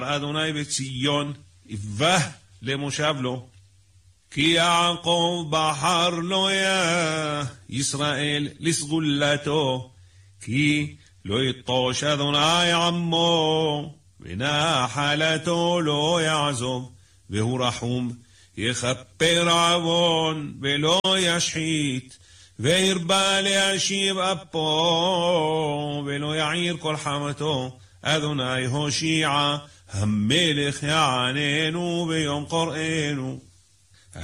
אדוני בציון, יבא למושב לו. כי יעקב בחר לו ישראל לסגולתו, כי לא יטוש אדוני עמו, ונחלתו לא יעזוב, והוא רחום, יכפר עוון ולא ישחית, והרבה להשיב אפו, ולא יעיר כל חמתו. אדוני הושיע, המלך יעננו ביום קוראנו.